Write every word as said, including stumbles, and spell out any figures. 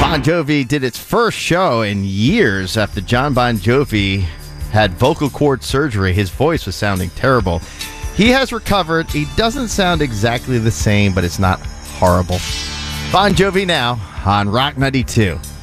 Bon Jovi did its first show in years after John Bon Jovi had vocal cord surgery. His voice was sounding terrible. He has recovered. He doesn't sound exactly the same, but it's not horrible. Bon Jovi now on Rock ninety-two.